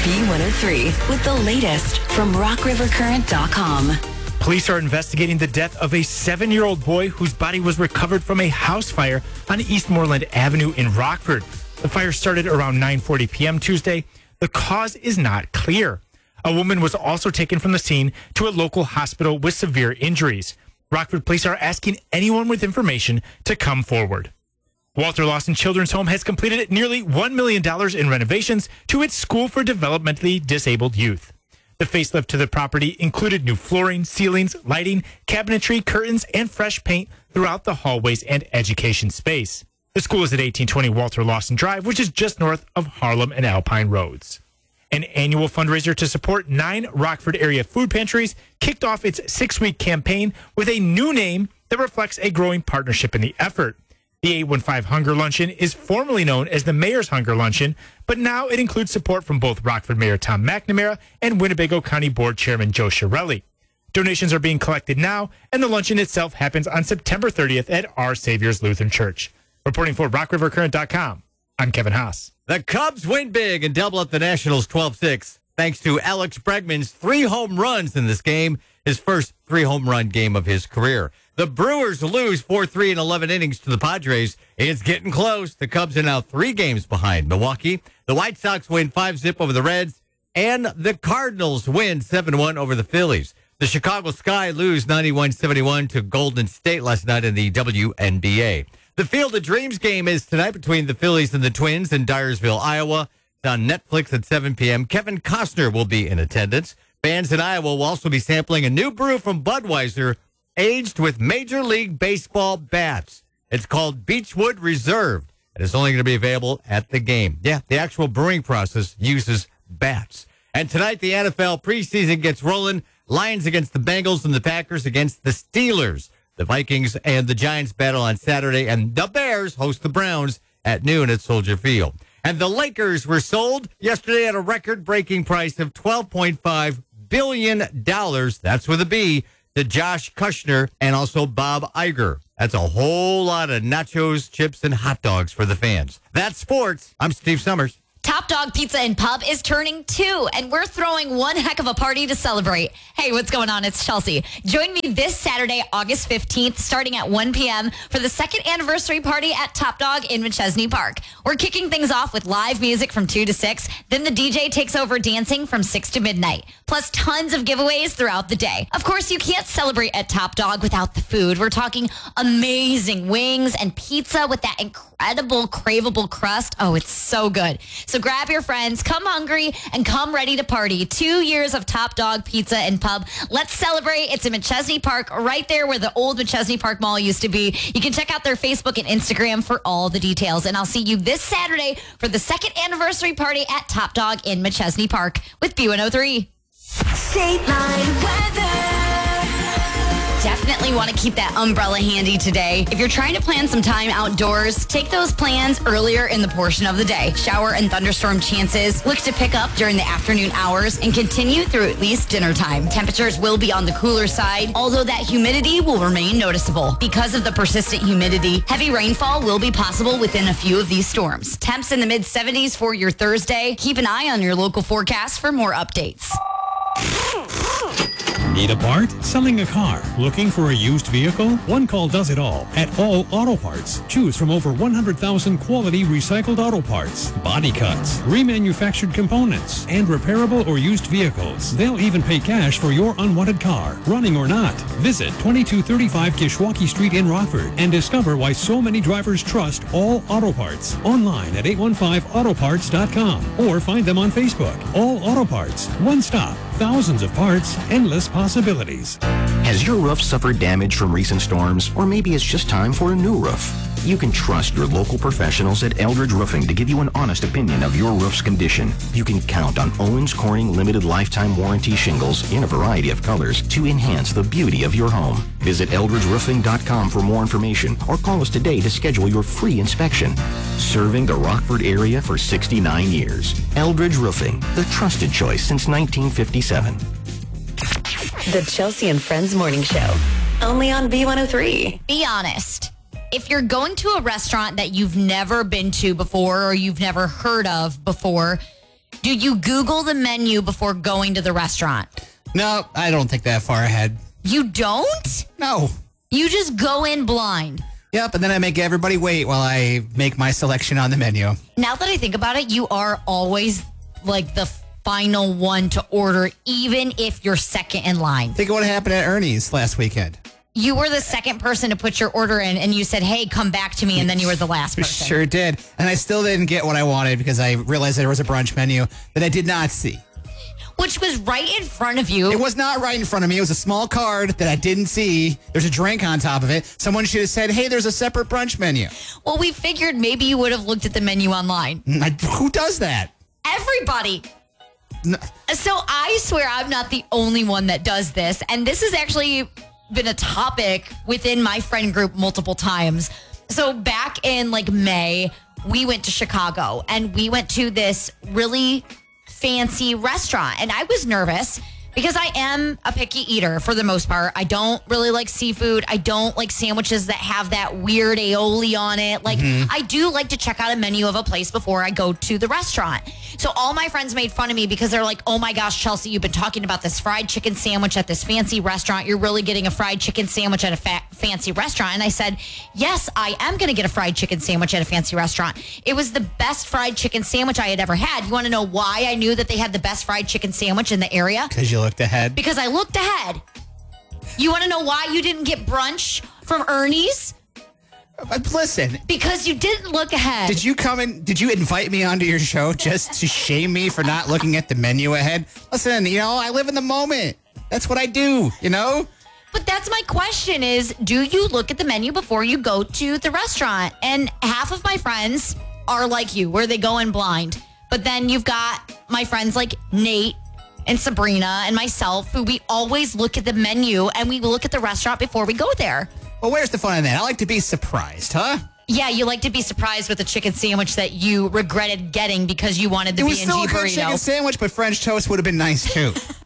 B103 with the latest from rockrivercurrent.com. Police are investigating the death of a 7-year-old boy whose body was recovered from a house fire on Eastmoreland Avenue in Rockford. The fire started around 9:40 p.m. Tuesday. The cause is not clear. A woman was also taken from the scene to a local hospital with severe injuries. Rockford police are asking anyone with information to come forward. Walter Lawson Children's Home has completed nearly $1 million in renovations to its school for developmentally disabled youth. The facelift to the property included new flooring, ceilings, lighting, cabinetry, curtains, and fresh paint throughout the hallways and education space. The school is at 1820 Walter Lawson Drive, which is just north of Harlem and Alpine Roads. An annual fundraiser to support 9 Rockford area food pantries kicked off its 6-week campaign with a new name that reflects a growing partnership in the effort. The 815 Hunger Luncheon is formerly known as the Mayor's Hunger Luncheon, but now it includes support from both Rockford Mayor Tom McNamara and Winnebago County Board Chairman Joe Chiarelli. Donations are being collected now, and the luncheon itself happens on September 30th at Our Savior's Lutheran Church. Reporting for RockRiverCurrent.com, I'm Kevin Haas. The Cubs win big and double up the Nationals 12-6, thanks to Alex Bregman's 3 home runs in this game, his first 3-home run game of his career. The Brewers lose 4-3 in 11 innings to the Padres. It's getting close. The Cubs are now 3 games behind Milwaukee. The White Sox win 5-0 over the Reds, and the Cardinals win 7-1 over the Phillies. The Chicago Sky lose 91-71 to Golden State last night in the WNBA. The Field of Dreams game is tonight between the Phillies and the Twins in Dyersville, Iowa. It's on Netflix at 7 p.m. Kevin Costner will be in attendance. Fans in Iowa will also be sampling a new brew from Budweiser aged with Major League Baseball bats. It's called Beechwood Reserved, and it's only going to be available at the game. Yeah, the actual brewing process uses bats. And tonight, the NFL preseason gets rolling. Lions against the Bengals and the Packers against the Steelers. The Vikings and the Giants battle on Saturday, and the Bears host the Browns at noon at Soldier Field. And the Lakers were sold yesterday at a record-breaking price of $12.5 billion. That's with a B. To Josh Kushner and also Bob Iger. That's a whole lot of nachos, chips, and hot dogs for the fans. That's sports. I'm Steve Summers. Top Dog Pizza and Pub is turning 2, and we're throwing one heck of a party to celebrate. Hey, what's going on? It's Chelsea. Join me this Saturday, August 15th, starting at 1 p.m. for the 2nd anniversary party at Top Dog in McChesney Park. We're kicking things off with live music from 2 to 6. Then the DJ takes over dancing from 6 to midnight, plus tons of giveaways throughout the day. Of course, you can't celebrate at Top Dog without the food. We're talking amazing wings and pizza with that incredible, craveable crust. Oh, it's so good. So grab your friends, come hungry, and come ready to party. 2 years of Top Dog Pizza and Pub. Let's celebrate. It's in McChesney Park, right there where the old McChesney Park Mall used to be. You can check out their Facebook and Instagram for all the details. And I'll see you this Saturday for the 2nd anniversary party at Top Dog in McChesney Park with B103. State Line weather. Definitely want to keep that umbrella handy today. If you're trying to plan some time outdoors, take those plans earlier in the portion of the day. Shower and thunderstorm chances look to pick up during the afternoon hours and continue through at least dinner time. Temperatures will be on the cooler side, although that humidity will remain noticeable. Because of the persistent humidity, heavy rainfall will be possible within a few of these storms. Temps in the mid-70s for your Thursday. Keep an eye on your local forecast for more updates. Need a part? Selling a car? Looking for a used vehicle? One call does it all at All Auto Parts. Choose from over 100,000 quality recycled auto parts, body cuts, remanufactured components, and repairable or used vehicles. They'll even pay cash for your unwanted car, running or not. Visit 2235 Kishwaukee Street in Rockford and discover why so many drivers trust All Auto Parts. Online at 815autoparts.com or find them on Facebook. All Auto Parts. One stop. Thousands of parts. Endless possibilities. Has your roof suffered damage from recent storms? Or maybe it's just time for a new roof? You can trust your local professionals at Eldridge Roofing to give you an honest opinion of your roof's condition. You can count on Owens Corning Limited Lifetime Warranty shingles in a variety of colors to enhance the beauty of your home. Visit eldridgeroofing.com for more information or call us today to schedule your free inspection. Serving the Rockford area for 69 years. Eldridge Roofing, the trusted choice since 1957. The Chelsea and Friends Morning Show. Only on B103. Be honest. If you're going to a restaurant that you've never been to before or you've never heard of before, Do you Google the menu before going to the restaurant? No, I don't think that far ahead. You don't? No. You just go in blind. Yep, and then I make everybody wait while I make my selection on the menu. Now that I think about it, you are always like the final one to order, even if you're second in line. Think of what happened at Ernie's last weekend. You were the second person to put your order in, and you said, hey, come back to me, and then you were the last person. Sure did. And I still didn't get what I wanted because I realized there was a brunch menu that I did not see. Which was right in front of you. It was not right in front of me. It was a small card that I didn't see. There's a drink on top of it. Someone should have said, hey, there's a separate brunch menu. Well, we figured maybe you would have looked at the menu online. Who does that? Everybody. No. So I swear I'm not the only one that does this. And this has actually been a topic within my friend group multiple times. So back in like May, we went to Chicago and we went to this really fancy restaurant. And I was nervous because I am a picky eater for the most part. I don't really like seafood. I don't like sandwiches that have that weird aioli on it. Like, I do like to check out a menu of a place before I go to the restaurant. So all my friends made fun of me because they're like, oh my gosh, Chelsea, you've been talking about this fried chicken sandwich at this fancy restaurant. You're really getting a fried chicken sandwich at a fancy restaurant. And I said, yes, I am going to get a fried chicken sandwich at a fancy restaurant. It was the best fried chicken sandwich I had ever had. You want to know why I knew that they had the best fried chicken sandwich in the area? Because you looked ahead. Because I looked ahead. You want to know why you didn't get brunch from Ernie's? Listen. Because you didn't look ahead. Did you invite me onto your show just to shame me for not looking at the menu ahead? Listen, I live in the moment. That's what I do, But that's my question is, do you look at the menu before you go to the restaurant? And half of my friends are like you, where they go in blind. But then you've got my friends like Nate and Sabrina and myself, who we always look at the menu and we look at the restaurant before we go there. Well, where's the fun in that? I like to be surprised, huh? Yeah, you like to be surprised with a chicken sandwich that you regretted getting because you wanted the B&G burrito. It was still a good chicken sandwich, but French toast would have been nice too.